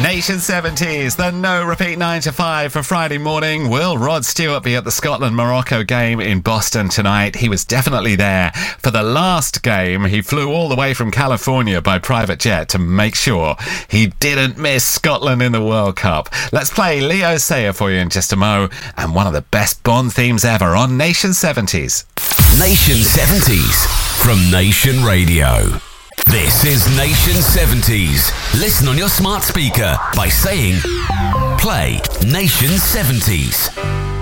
Nation 70s, the no repeat 9 to 5 for Friday morning. Will Rod Stewart be at the Scotland-Morocco game in Boston tonight? He was definitely there for the last game. He flew all the way from California by private jet to make sure he didn't miss Scotland in the World Cup. Let's play Leo Sayer for you in just a mo, and one of the best Bond themes ever on Nation 70s. Nation 70s from Nation Radio. This is Nation 70s. Listen on your smart speaker by saying, play Nation 70s.